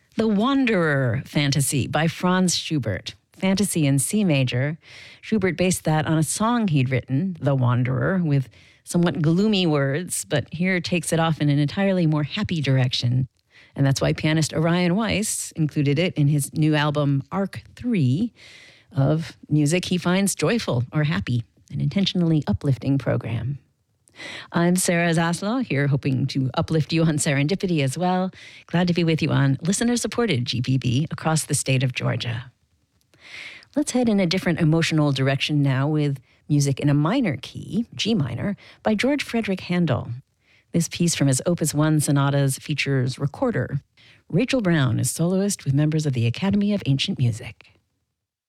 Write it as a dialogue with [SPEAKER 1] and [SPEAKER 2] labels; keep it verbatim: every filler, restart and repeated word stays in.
[SPEAKER 1] The Wanderer Fantasy by Franz Schubert. Fantasy in C major. Schubert based that on a song he'd written, The Wanderer, with somewhat gloomy words, but here takes it off in an entirely more happy direction. And that's why pianist Orion Weiss included it in his new album, Arc three, of music he finds joyful or happy, an intentionally uplifting program. I'm Sarah Zaslow, here hoping to uplift you on serendipity as well. Glad to be with you on listener-supported G P B across the state of Georgia. Let's head in a different emotional direction now with music in a minor key, G minor, by George Frederick Handel. This piece from his Opus one sonatas features recorder Rachel Brown as soloist with members of the Academy of Ancient Music.